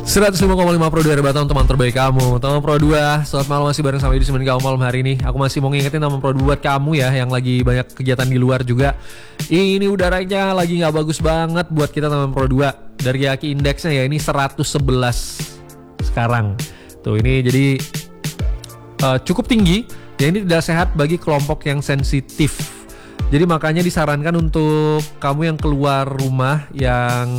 105,5 Pro 2 dari Batam, teman terbaik kamu. Teman Pro 2, selamat malam, masih bareng sama Yudi Semen kamu malam hari ini. Aku masih mau ngingetin teman Pro 2 buat kamu ya yang lagi banyak kegiatan di luar juga. Ini udaranya lagi gak bagus banget buat kita teman Pro 2. Dari Yaki indeksnya ya ini 111 sekarang. Tuh ini jadi cukup tinggi. Ya ini tidak sehat bagi kelompok yang sensitif. Jadi makanya disarankan untuk kamu yang keluar rumah yang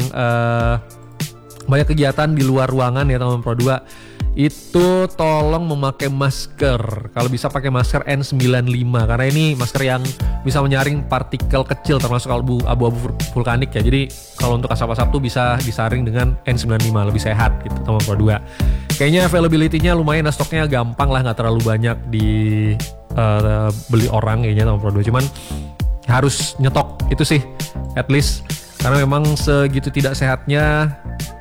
banyak kegiatan di luar ruangan ya teman Pro 2, itu tolong memakai masker. Kalau bisa pakai masker N95 karena ini masker yang bisa menyaring partikel kecil termasuk abu-abu vulkanik ya. Jadi kalau untuk asap-asap tuh bisa disaring dengan N95, lebih sehat gitu teman Pro 2. Kayaknya availability-nya lumayan, stoknya gampang lah, nggak terlalu banyak di beli orang kayaknya teman Pro 2. Cuman harus nyetok itu sih at least, karena memang segitu tidak sehatnya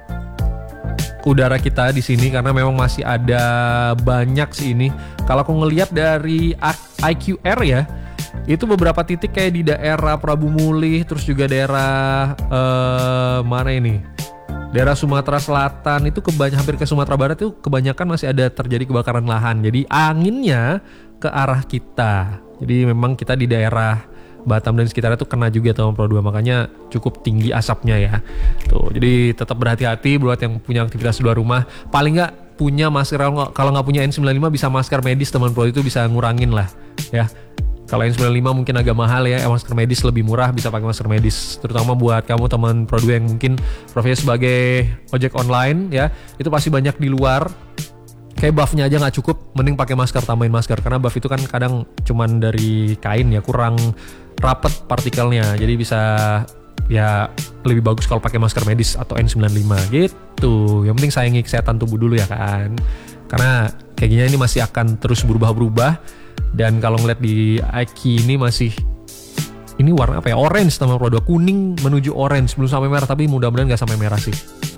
udara kita di sini karena memang masih ada banyak sih ini. Kalau aku ngelihat dari IQR ya, itu beberapa titik kayak di daerah Prabu Mulih, terus juga daerah mana ini? Daerah Sumatera Selatan itu hampir ke Sumatera Barat itu kebanyakan masih ada terjadi kebakaran lahan. Jadi anginnya ke arah kita. Jadi memang kita di daerah Batam dan sekitarnya tuh kena juga teman Pro 2, makanya cukup tinggi asapnya ya. Tuh, jadi tetap berhati-hati buat yang punya aktivitas di luar rumah. Paling nggak punya masker, kalau nggak punya N95 bisa masker medis teman Pro, itu bisa ngurangin lah ya. Kalau N95 mungkin agak mahal ya, masker medis lebih murah, bisa pakai masker medis. Terutama buat kamu teman Pro 2 yang mungkin profesinya sebagai ojek online ya, itu pasti banyak di luar. Kayak buffnya aja nggak cukup, mending pakai masker, tambahin masker, karena buff itu kan kadang cuman dari kain ya, kurang rapet partikelnya, jadi bisa ya lebih bagus kalau pakai masker medis atau N95 gitu. Yang penting sayangi kesehatan tubuh dulu ya kan, karena kayak gini ini masih akan terus berubah-berubah. Dan kalau ngeliat di Aki ini masih, ini warna apa ya, orange teman Pro 2, kuning menuju orange, belum sampai merah, tapi mudah-mudahan nggak sampai merah sih.